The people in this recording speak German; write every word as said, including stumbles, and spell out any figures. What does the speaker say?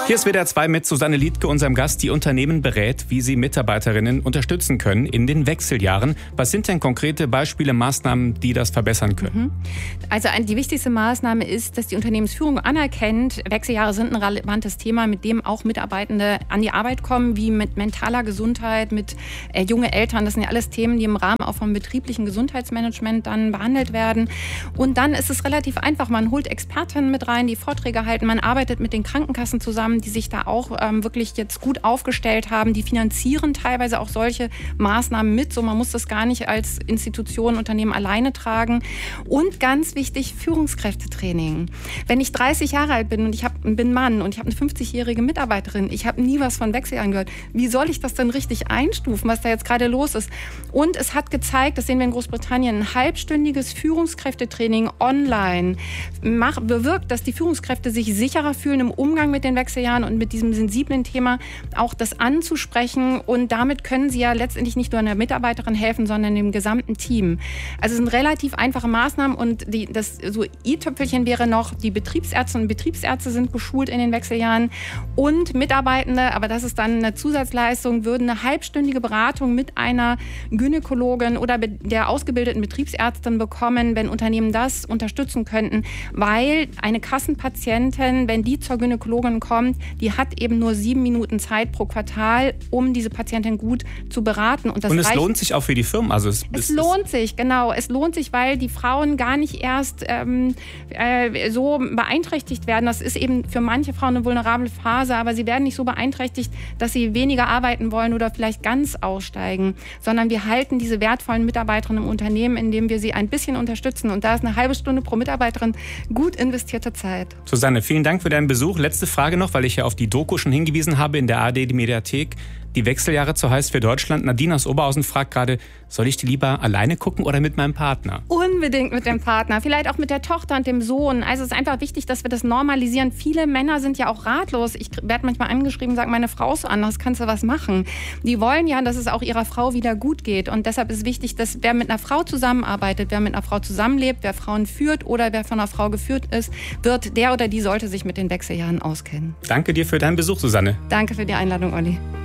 Hier ist W D R zwei mit Susanne Liedtke, unserem Gast, die Unternehmen berät, wie sie Mitarbeiterinnen unterstützen können in den Wechseljahren. Was sind denn konkrete Beispiele, Maßnahmen, die das verbessern können? Also die wichtigste Maßnahme ist, dass die Unternehmensführung anerkennt, Wechseljahre sind ein relevantes Thema, mit dem auch Mitarbeitende an die Arbeit kommen, wie mit mentaler Gesundheit, mit äh, junge Eltern. Das sind ja alles Themen, die im Rahmen auch vom betrieblichen Gesundheitsmanagement dann behandelt werden. Und dann ist es relativ einfach. Man holt Expertinnen mit rein, die Vorträge halten. Man arbeitet mit den Krankenkassen zusammen, die sich da auch ähm, wirklich jetzt gut aufgestellt haben. Die finanzieren teilweise auch solche Maßnahmen mit. So, man muss das gar nicht als Institution, Unternehmen alleine tragen. Und ganz wichtig, Führungskräftetraining. Wenn ich dreißig Jahre alt bin und ich hab, bin Mann und ich habe eine fünfzigjährige Mitarbeiterin, ich habe nie was von Wechseljahren gehört. Wie soll ich das denn richtig einstufen, was da jetzt gerade los ist? Und es hat gezeigt, das sehen wir in Großbritannien, ein halbstündiges Führungskräftetraining online macht, bewirkt, dass die Führungskräfte sich sicherer fühlen im Umgang mit den Wechseljahren und mit diesem sensiblen Thema auch das anzusprechen. Und damit können sie ja letztendlich nicht nur einer Mitarbeiterin helfen, sondern dem gesamten Team. Also es sind relativ einfache Maßnahmen und die, das so i-Tüpfelchen wäre noch, die Betriebsärztinnen und Betriebsärzte sind geschult in den Wechseljahren und Mitarbeitende, aber das ist dann eine Zusatzleistung, würden eine halbstündige Beratung mit einer Gynäkologin oder der ausgebildeten Betriebsärztin bekommen, wenn Unternehmen das unterstützen könnten, weil eine Kassenpatientin, wenn die zur Gynäkologin kommt, die hat eben nur sieben Minuten Zeit pro Quartal, um diese Patientin gut zu beraten. Und, das und es reicht. lohnt sich auch für die Firmen? Also es, es, es lohnt sich, genau. Es lohnt sich, weil die Frauen gar nicht erst ähm, äh, so beeinträchtigt werden. Das ist eben für manche Frauen eine vulnerable Phase, aber sie werden nicht so beeinträchtigt, dass sie weniger arbeiten wollen oder vielleicht ganz aussteigen, sondern wir halten diese wertvollen Mitarbeiterinnen im Unternehmen, indem wir sie ein bisschen unterstützen. Und da ist eine halbe Stunde pro Mitarbeiterin gut investierte Zeit. Susanne, vielen Dank für deinen Besuch. Letzte Frage noch, weil ich ja auf die Doku schon hingewiesen habe in der A R D, die Mediathek. Die Wechseljahre zu heiß für Deutschland. Nadine aus Oberhausen fragt gerade, soll ich die lieber alleine gucken oder mit meinem Partner? Unbedingt mit dem Partner, vielleicht auch mit der Tochter und dem Sohn. Also es ist einfach wichtig, dass wir das normalisieren. Viele Männer sind ja auch ratlos. Ich werde manchmal angeschrieben und sage, meine Frau ist so anders, kannst du was machen? Die wollen ja, dass es auch ihrer Frau wieder gut geht. Und deshalb ist wichtig, dass wer mit einer Frau zusammenarbeitet, wer mit einer Frau zusammenlebt, wer Frauen führt oder wer von einer Frau geführt ist, wird der oder die sollte sich mit den Wechseljahren auskennen. Danke dir für deinen Besuch, Susanne. Danke für die Einladung, Olli.